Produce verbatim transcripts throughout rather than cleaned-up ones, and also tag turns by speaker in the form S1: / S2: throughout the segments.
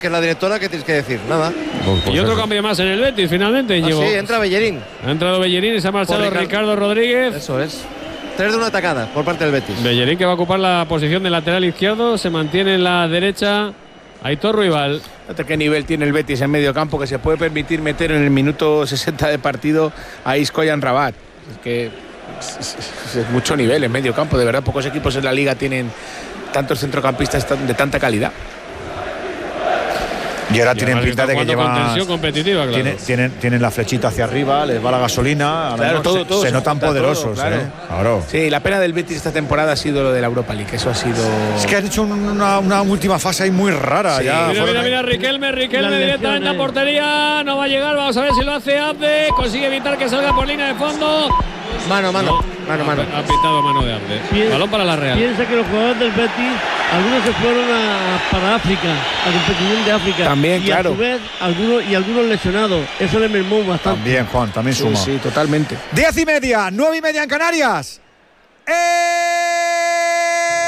S1: que es la directora, ¿qué tienes que decir? Nada.
S2: Pues pues y otro eso. Cambio más en el Betis, finalmente.
S1: Ah,
S2: llegó.
S1: Sí, entra Bellerín.
S2: Ha entrado Bellerín y se ha marchado Ricardo. Ricardo Rodríguez.
S1: Eso es. Tres de una atacada por parte del Betis.
S2: Bellerín, que va a ocupar la posición de lateral izquierdo, se mantiene en la derecha Aitor Ruibal.
S3: Fíjate qué nivel tiene el Betis en medio campo, que se puede permitir meter en el minuto sesenta de partido a Isco y a Amrabat. Es que es, es, es mucho nivel en medio campo, de verdad. Pocos equipos en la liga tienen tantos centrocampistas de tanta calidad.
S4: Y ahora tienen pinta de que llevan
S2: competitiva, claro.
S4: tienen, tienen, tienen la flechita hacia arriba, les va la gasolina.
S3: Claro, todo,
S4: se,
S3: todo,
S4: se,
S3: se
S4: notan poderosos.
S3: todo, claro.
S4: ¿eh? Claro.
S3: Sí, la pena del Betis esta temporada ha sido lo de la Europa League. Eso ha sido.
S4: Es que han hecho una, una última fase ahí muy rara.
S3: Sí.
S4: Ya
S2: mira, mira, mira, Riquelme, Riquelme directamente a portería. No va a llegar, vamos a ver si lo hace Abde. Consigue evitar que salga por línea de fondo.
S1: Mano, mano, no, mano, mano.
S2: Ha, ha pitado mano de Abde.
S5: Piensa,
S2: Balón para la Real.
S5: Piensa que los jugadores del Betis, algunos se fueron a, para África, a competición de África.
S3: También,
S5: y
S3: claro.
S5: a su vez, algunos, y algunos lesionados. Eso le mermó bastante.
S4: También, Juan, también
S3: Sí,
S4: suma.
S3: sí, totalmente.
S4: Diez y media, nueve y media en Canarias. ¡Eh!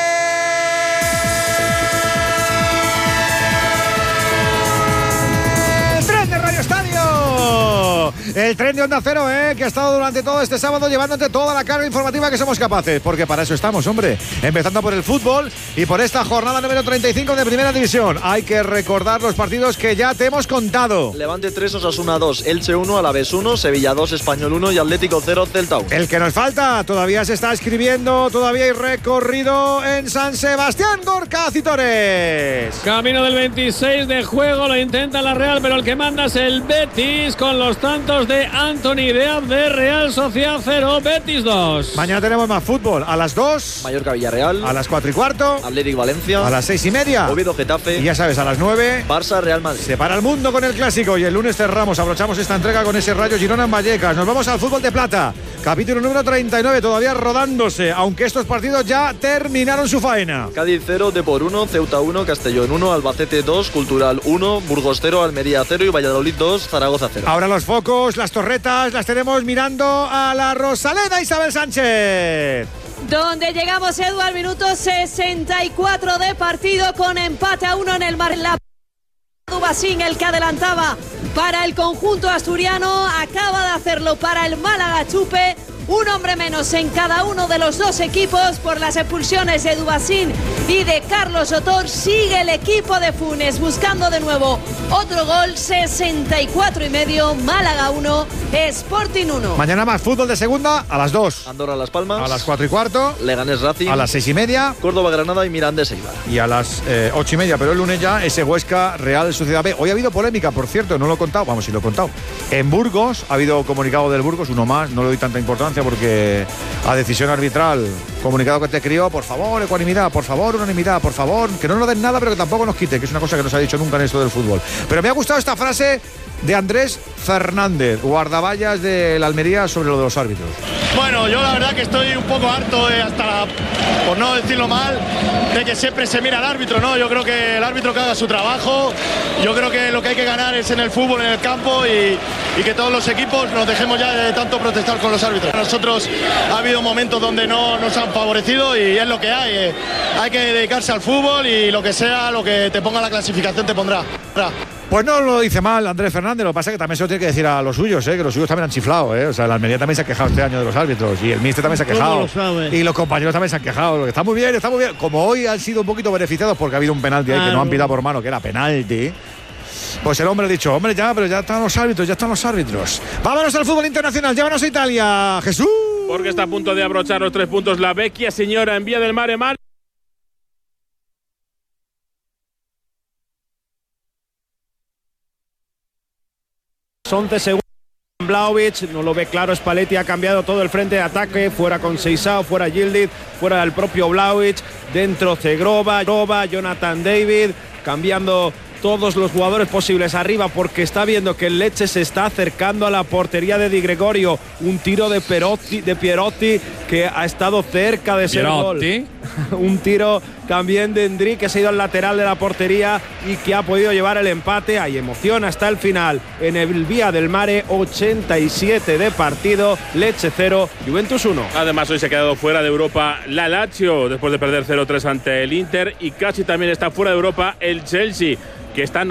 S4: El tren de Onda Cero, ¿eh? Que ha estado durante todo este sábado llevándote toda la carga informativa que somos capaces. Porque para eso estamos, hombre. Empezando por el fútbol y por esta jornada número treinta y cinco de Primera División. Hay que recordar los partidos que ya te hemos contado.
S6: Levante tres, Osasuna dos, Elche uno, Alavés uno, Sevilla dos, Español uno y Atlético cero, Celta uno.
S4: El que nos falta, todavía se está escribiendo, todavía hay recorrido en San Sebastián, Gorka Citores.
S2: Camino del veintiséis de juego, lo intenta la Real, pero el que manda es el Betis con los tantos de Anthony de Abde. Real Sociedad cero, Betis dos.
S4: Mañana tenemos más fútbol, a las dos,
S6: Mallorca Villarreal,
S4: a las cuatro y cuarto,
S6: Atlético Valencia,
S4: a las seis y media,
S6: Oviedo Getafe,
S4: y ya sabes, a las nueve,
S6: Barça Real Madrid.
S4: se para el mundo con el clásico y el lunes cerramos, abrochamos esta entrega con ese Rayo Girona en Vallecas. Nos vamos al fútbol de plata, capítulo número treinta y nueve, todavía rodándose, aunque estos partidos ya terminaron su faena.
S6: Cádiz cero, Depor uno, Ceuta uno, Castellón uno, Albacete dos, Cultural uno, Burgos cero, Almería cero y Valladolid dos, Zaragoza cero.
S4: Ahora los focos, las torretas, las tenemos mirando a la Rosaleda Isabel Sánchez.
S7: Donde llegamos, Edu, al minuto sesenta y cuatro de partido con empate a uno en el Mar. La Dubasín, el que adelantaba para el conjunto asturiano, acaba de hacerlo para el Málaga Chupe. Un hombre menos en cada uno de los dos equipos por las expulsiones de Dubasín y de Carlos Sotor. Sigue el equipo de Funes buscando de nuevo otro gol. Sesenta y cuatro y medio, Málaga uno, Sporting uno.
S4: Mañana más fútbol de segunda a las dos,
S6: Andorra Las Palmas,
S4: a las cuatro y cuarto,
S6: Leganés Racing,
S4: a las seis y media,
S6: Córdoba Granada y Mirandés Eibar.
S4: y a las eh, ocho y media, pero el lunes ya ese Huesca Real Sociedad B. Hoy ha habido polémica, por cierto, no lo he contado, vamos, sí lo he contado. En Burgos ha habido comunicado del Burgos, uno más, no le doy tanta importancia porque a decisión arbitral, comunicado que te crió, por favor, ecuanimidad, por favor, unanimidad, por favor, que no nos den nada, pero que tampoco nos quite, que es una cosa que no se ha dicho nunca en esto del fútbol. Pero me ha gustado esta frase de Andrés Fernández, guardaballas de la Almería, sobre lo de los árbitros.
S8: Bueno, yo la verdad que estoy un poco harto, eh, hasta la, por no decirlo mal, de que siempre se mira al árbitro, ¿no? Yo creo que el árbitro que haga su trabajo, yo creo que lo que hay que ganar es en el fútbol, en el campo, y, y que todos los equipos nos dejemos ya de tanto protestar con los árbitros. Nosotros ha habido momentos donde no nos han favorecido y es lo que hay. Eh. Hay que dedicarse al fútbol y lo que sea, lo que te ponga la clasificación te pondrá.
S4: Pues no lo dice mal Andrés Fernández, lo que pasa es que también se lo tiene que decir a los suyos, ¿eh? Que los suyos también han chiflado, ¿eh? O sea, la Almería también se ha quejado este año de los árbitros y el míster también se ha quejado. Y los compañeros también se han quejado. Lo que está muy bien, está muy bien. Como hoy han sido un poquito beneficiados porque ha habido un penalti ahí que no han pitado por mano, que era penalti. Pues el hombre ha dicho, hombre, ya, pero ya están los árbitros, ya están los árbitros. Vámonos al fútbol internacional, llévanos a Italia, Jesús.
S9: Porque está a punto de abrochar los tres puntos la Vecchia Señora en Vía del Mare Mar.
S10: once segundos. Vlahovic, no lo ve claro Spalletti, ha cambiado todo el frente de ataque, fuera con Seisao, fuera Yildiz, fuera del propio Vlahovic, dentro Cegrova, Jonathan David, cambiando todos los jugadores posibles arriba porque está viendo que el Lecce se está acercando a la portería de Di Gregorio. Un tiro de Perotti, de Pierotti que ha estado cerca de ser
S2: Pierotti.
S10: gol. Un tiro también de Endrick que se ha ido al lateral de la portería y que ha podido llevar el empate. Hay emoción hasta el final en el Vía del Mare. Ochenta y siete de partido, Lecce cero, Juventus uno.
S9: Además hoy se ha quedado fuera de Europa la Lazio después de perder cero tres ante el Inter y casi también está fuera de Europa el Chelsea, que está